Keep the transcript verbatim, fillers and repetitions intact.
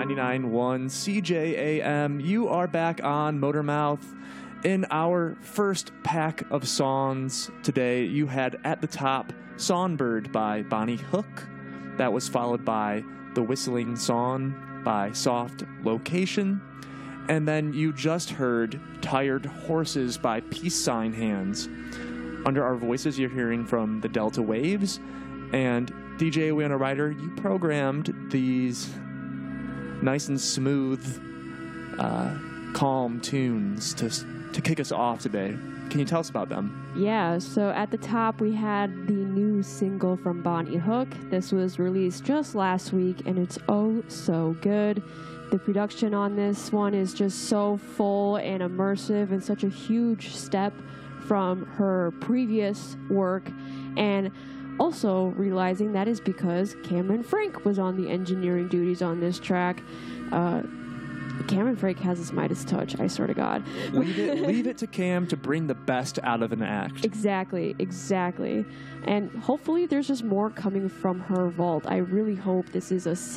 ninety-nine point one C J A M. You are back on Motormouth. In our first pack of songs today, you had at the top Songbird by Bonnie Hook. That was followed by The Whistling Song by Soft Location. And then you just heard Tired Horses by Peace Sign Hands. Under our voices, you're hearing from the Delta Waves. And D J Winona Ryder, you programmed these nice and smooth, uh, calm tunes to to kick us off today. Can you tell us about them? Yeah, so at the top we had the new single from Bonnie Hook. This was released just last week, and it's oh so good. The production on this one is just so full and immersive and such a huge step from her previous work. And also realizing that is because Cameron Frank was on the engineering duties on this track. Uh, Cameron Frank has his Midas touch, I swear to God. Leave it, leave it to Cam to bring the best out of an act. Exactly, exactly. And hopefully there's just more coming from her vault. I really hope this is a